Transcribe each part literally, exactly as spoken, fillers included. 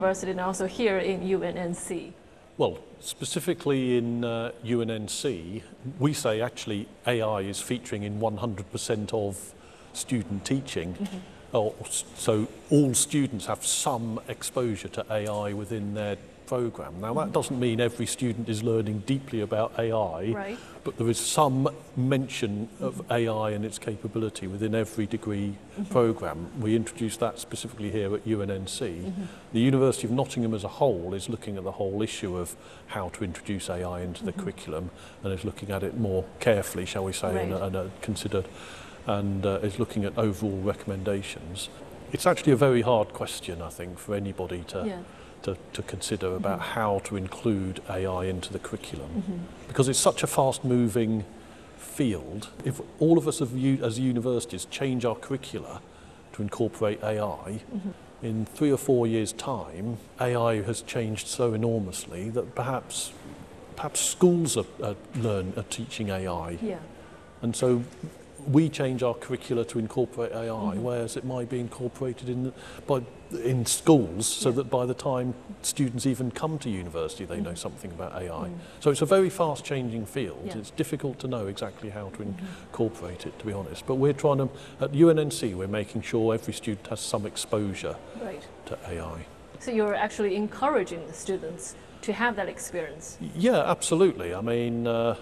University and also here in U N N C? Well, specifically in uh, U N N C, we say actually A I is featuring in one hundred percent of student teaching. Mm-hmm. Oh, so all students have some exposure to A I within their program. Now that doesn't mean every student is learning deeply about A I, right. but there is some mention of mm-hmm. A I and its capability within every degree mm-hmm. program. We introduced that specifically here at U N N C. Mm-hmm. The University of Nottingham as a whole is looking at the whole issue of how to introduce A I into the mm-hmm. curriculum, and is looking at it more carefully, shall we say, right. and, and uh, considered, and uh, is looking at overall recommendations. It's actually a very hard question, I think, for anybody to yeah. To, to consider about mm-hmm. how to include A I into the curriculum, mm-hmm. because it's such a fast-moving field. If all of us have, as universities change our curricula to incorporate A I, mm-hmm. in three or four years' time, A I has changed so enormously that perhaps perhaps schools are, are learn are teaching A I, yeah. and so we change our curricula to incorporate A I, mm-hmm. whereas it might be incorporated in the, by in schools, so yeah. that by the time students even come to university, they mm-hmm. know something about A I. Mm. So it's a very fast-changing field. Yeah. It's difficult to know exactly how to mm-hmm. incorporate it, to be honest. But we're trying to, at U N N C, we're making sure every student has some exposure right. to A I. So you're actually encouraging the students to have that experience? Yeah, absolutely. I mean, uh,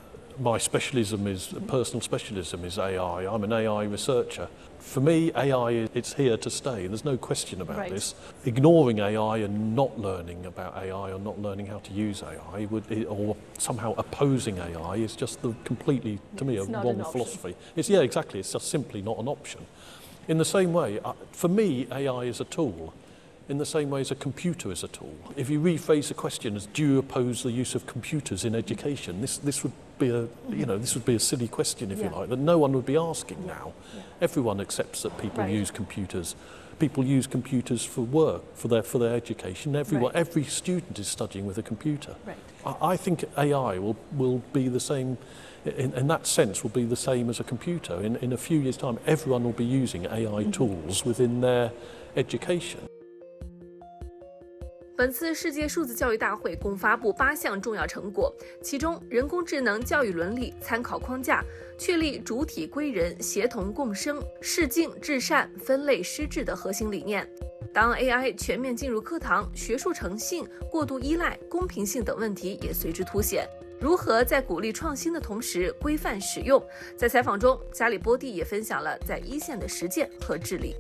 my specialism is, mm-hmm. personal specialism is A I. I'm an A I researcher. For me, A I, it's here to stay. There's no question about right. this. Ignoring A I and not learning about A I or not learning how to use A I, would, or somehow opposing A I, is just the completely, to me, it's a not wrong an philosophy. It's, yeah, exactly. It's just simply not an option. In the same way, uh, for me, A I is a tool. In the same way as a computer is a tool. If you rephrase the question as, do you oppose the use of computers in education? This, this would be a, you know, this would be a silly question, if yeah. you like, that no one would be asking yeah. now. Yeah. Everyone accepts that people right. use computers. People use computers for work, for their, for their education. Everyone, right. every student is studying with a computer. Right. I, I think A I will, will be the same, in, in that sense, will be the same as a computer. In, in a few years' time, everyone will be using A I mm-hmm. tools within their education. 本次世界数字教育大会共发布八项重要成果，其中人工智能教育伦理参考框架确立主体归人、协同共生、适敬至善、分类施治的核心理念。当 A I 全面进入课堂，学术诚信、过度依赖、公平性等问题也随之凸显。如何在鼓励创新的同时规范使用？在采访中，加里波蒂也分享了在一线的实践和治理。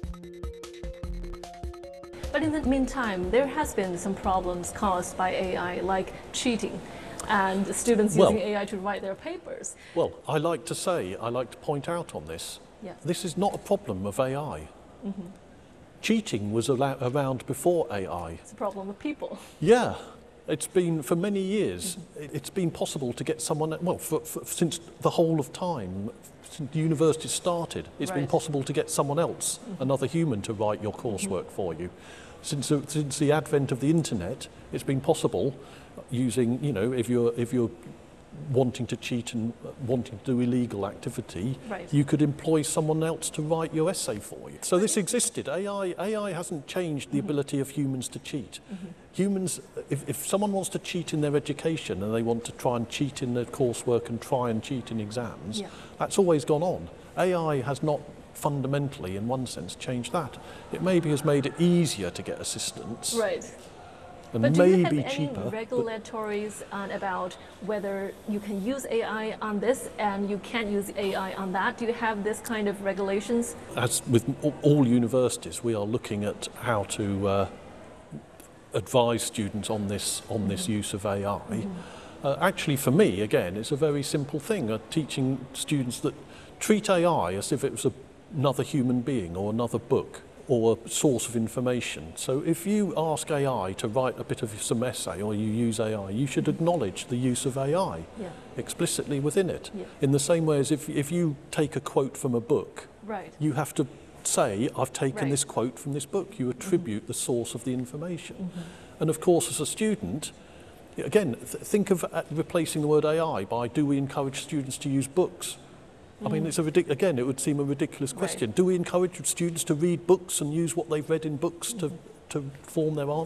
But in the meantime, there has been some problems caused by A I, like cheating and students well, using A I to write their papers. Well, I like to say, I like to point out on this, yeah. this is not a problem of A I. Mm-hmm. Cheating was around before A I. It's a problem of people. Yeah. It's been, for many years, mm-hmm. it's been possible to get someone, well, for, for, since the whole of time, since the university started, it's right. been possible to get someone else, mm-hmm. another human, to write your coursework mm-hmm. for you. Since, uh, since the advent of the internet, it's been possible using, you know, if you're, if you're wanting to cheat and wanting to do illegal activity, right. you could employ someone else to write your essay for you. So this existed. A I, A I hasn't changed the mm-hmm. ability of humans to cheat. Mm-hmm. Humans, if, if someone wants to cheat in their education and they want to try and cheat in their coursework and try and cheat in exams, yeah. that's always gone on. A I has not fundamentally, in one sense, changed that. It maybe has made it easier to get assistance. Right. And but maybe do you have any cheaper, regulatories on about whether you can use A I on this and you can't use A I on that? Do you have this kind of regulations? As with all universities, we are looking at how to uh, advise students on this on mm-hmm. this use of A I. Mm-hmm. Uh, actually, for me, again, it's a very simple thing. Uh, teaching students that treat A I as if it was a, another human being or another book or a source of information. So if you ask A I to write a bit of some essay or you use A I, you should acknowledge the use of A I yeah. explicitly within it. Yeah. In the same way as if, if you take a quote from a book, right. you have to say, I've taken right. this quote from this book. You attribute mm-hmm. the source of the information. Mm-hmm. And of course, as a student, again, th- think of uh, replacing the word A I by, do we encourage students to use books? I mean, it's a ridic- again, it would seem a ridiculous question. Right. Do we encourage students to read books and use what they've read in books to to form their answers.